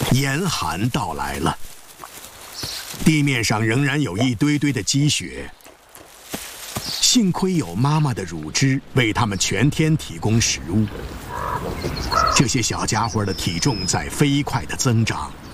严寒到来了，地面上仍然有一堆堆的积雪。幸亏有妈妈的乳汁为它们全天提供食物。这些小家伙的体重在飞快地增长。